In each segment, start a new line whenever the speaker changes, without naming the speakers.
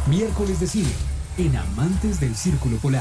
Miércoles de cine, en Amantes del Círculo Polar.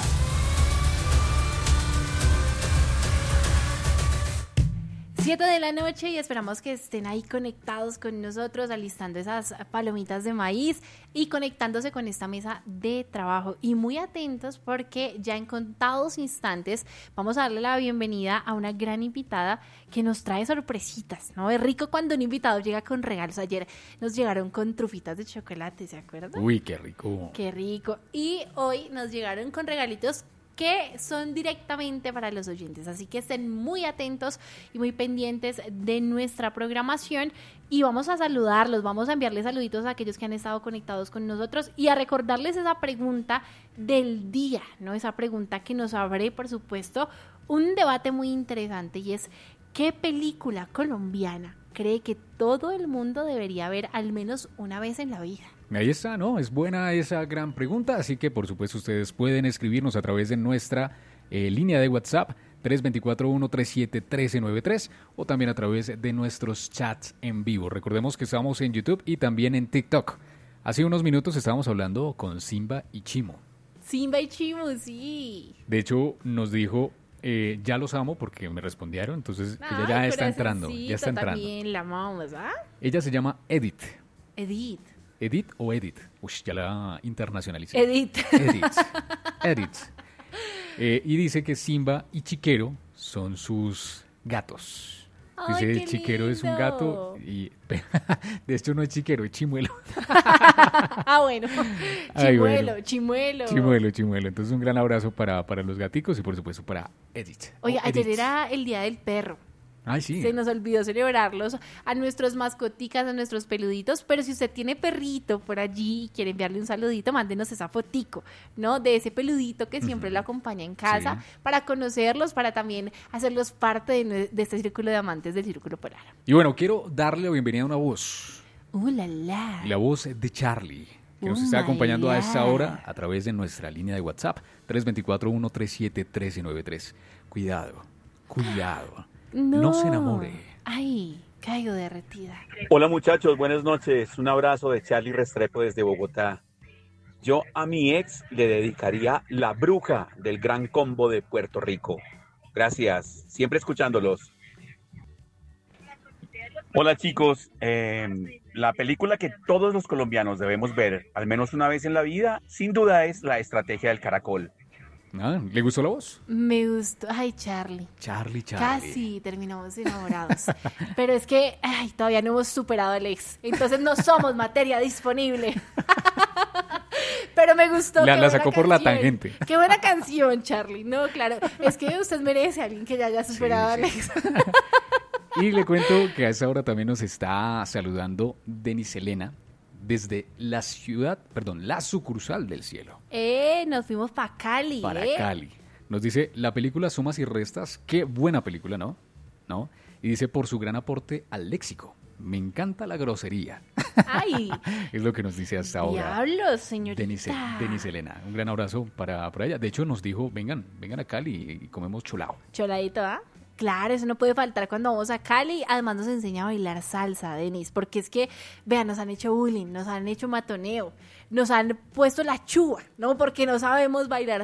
7 de la noche y esperamos que estén ahí conectados con nosotros, alistando esas palomitas de maíz y conectándose con esta mesa de trabajo. Y muy atentos porque ya en contados instantes vamos a darle la bienvenida a una gran invitada que nos trae sorpresitas, ¿no? Es rico cuando un invitado llega con regalos. Ayer nos llegaron con trufitas de chocolate, ¿se acuerdan?
Uy, qué rico.
Qué rico. Y hoy nos llegaron con regalitos que son directamente para los oyentes, así que estén muy atentos y muy pendientes de nuestra programación y vamos a saludarlos, vamos a enviarles saluditos a aquellos que han estado conectados con nosotros y a recordarles esa pregunta del día, ¿no? Esa pregunta que nos abre, por supuesto, un debate muy interesante y es: ¿qué película colombiana cree que todo el mundo debería ver al menos una vez en la vida?
Ahí está, ¿no? Es buena esa gran pregunta, así que por supuesto ustedes pueden escribirnos a través de nuestra línea de WhatsApp 324-137-1393 o también a través de nuestros chats en vivo. Recordemos que estamos en YouTube y también en TikTok. Hace unos minutos estábamos hablando con Simba y Chimo.
Simba y Chimo, sí.
De hecho, nos dijo... ya los amo porque me respondieron, entonces ella ya está entrando. Ya está entrando.
También la amamos, ¿ah?
Ella se llama Edith.
Edith.
¿Edith o Edith? Uy, ya la internacionalicé.
Edith.
Edith. Y dice que Simba y Chiquero son sus gatos.
Ay,
Dice,
qué
Chiquero
lindo.
es un gato y... De hecho no es Chiquero, es Chimuelo.
Ah, bueno.
Ay, bueno.
Chimuelo.
Chimuelo. Entonces un gran abrazo para los gaticos y por supuesto para Edith.
Oye, ayer
Edith.
era el Día del Perro.
Ay, sí.
Se nos olvidó celebrarlos a nuestros mascoticas, a nuestros peluditos, pero si usted tiene perrito por allí y quiere enviarle un saludito, mándenos esa fotico, ¿no? De ese peludito que siempre lo acompaña en casa,
Sí.
para conocerlos, para también hacerlos parte de este círculo de amantes del Círculo Polar.
Y bueno, quiero darle la bienvenida a una voz.
La la.
La voz de Charlie, que nos
Oh,
está
my
acompañando a esta
God.
hora a través de nuestra línea de WhatsApp 324-137-1393. Cuidado. No se enamore.
Ay, caigo derretida.
Hola muchachos, buenas noches. Un abrazo de Charlie Restrepo desde Bogotá. Yo a mi ex le dedicaría La Bruja del Gran Combo de Puerto Rico. Gracias, siempre escuchándolos. Hola chicos, la película que todos los colombianos debemos ver al menos una vez en la vida, sin duda es La Estrategia del Caracol.
Ah, ¿le gustó la voz?
Me gustó. Ay, Charlie.
Charlie.
Casi terminamos enamorados. Pero es que todavía no hemos superado al ex. Entonces no somos materia disponible. Pero me gustó.
La sacó por la tangente.
Qué buena canción, Charlie. No, claro. Es que usted merece a alguien que ya haya superado al ex.
Y le cuento que a esa hora también nos está saludando Denis Elena desde la sucursal del cielo.
Nos fuimos para Cali.
Para Cali. Nos dice, la película Sumas y Restas, qué buena película, ¿no? Y dice, por su gran aporte al léxico. Me encanta la grosería.
Ay.
Es lo que nos dice hasta ahora.
Diablos, señorita.
Denis Elena. Un gran abrazo para ella. De hecho, nos dijo, vengan a Cali y comemos cholao.
Choladito, ¿ah? Claro, eso no puede faltar cuando vamos a Cali. Además nos enseña a bailar salsa, Denis, porque es que, vean, nos han hecho bullying, nos han hecho matoneo, nos han puesto la chuva, ¿no? Porque no sabemos bailar